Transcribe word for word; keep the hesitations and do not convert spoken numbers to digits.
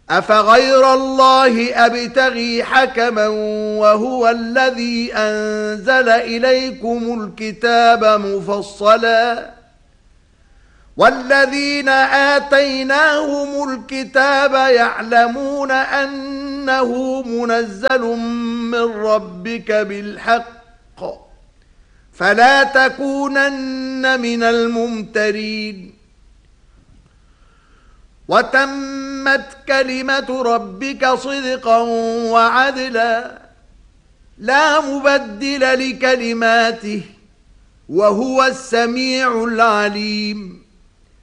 أفغير الله أبتغي حكما وهو الذي أنزل إليكم الكتاب مفصلا والذين آتيناهم الكتاب يعلمون أنه منزل من ربك بالحق فلا تكونن من الممترين وتمت كلمة ربك صدقا وعدلا لا مبدل لكلماته وهو السميع العليم